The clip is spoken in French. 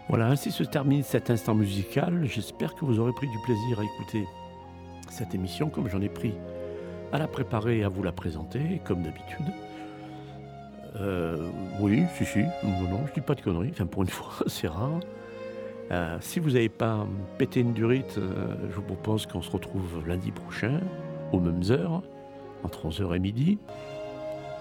Voilà, ainsi se termine cet instant musical. J'espère que vous aurez pris du plaisir à écouter cette émission comme j'en ai pris à la préparer et à vous la présenter, comme d'habitude. Oui, si, non, je dis pas de conneries, enfin pour une fois, c'est rare. Si vous n'avez pas pété une durite, je vous propose qu'on se retrouve lundi prochain, aux mêmes heures, entre 11 heures et midi.